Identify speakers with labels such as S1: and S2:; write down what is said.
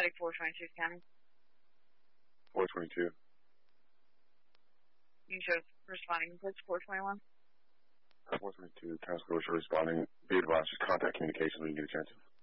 S1: Medic 422 scanning.
S2: 422.
S1: You show responding to 421.
S2: 422, task force responding. Be advised, just contact communications when you get a chance.